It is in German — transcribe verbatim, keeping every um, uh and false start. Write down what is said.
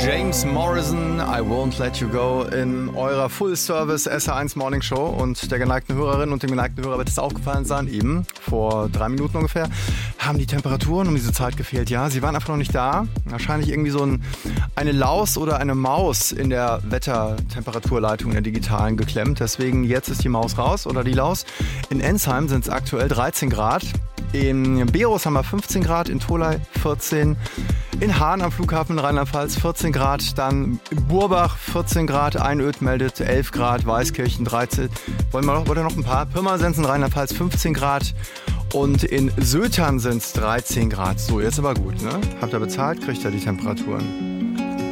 James Morrison, I Won't Let You Go in eurer Full-Service S R eins Morning Show. Und der geneigten Hörerin und dem geneigten Hörer wird es aufgefallen sein, eben vor drei Minuten ungefähr, haben die Temperaturen um diese Zeit gefehlt. Ja, sie waren einfach noch nicht da. Wahrscheinlich irgendwie so ein, eine Laus oder eine Maus in der Wettertemperaturleitung in der digitalen geklemmt. Deswegen jetzt ist die Maus raus oder die Laus. In Ensheim sind es aktuell dreizehn Grad. In Beros haben wir fünfzehn Grad, in Tholey vierzehn, in Hahn am Flughafen Rheinland-Pfalz vierzehn Grad, dann in Burbach vierzehn Grad, Einöd meldet elf Grad, Weißkirchen dreizehn, wollen wir noch, oder noch ein paar, Pirmasens in Rheinland-Pfalz fünfzehn Grad und in Sötern sind es dreizehn Grad. So, jetzt aber gut, ne? Habt ihr bezahlt, kriegt ihr die Temperaturen.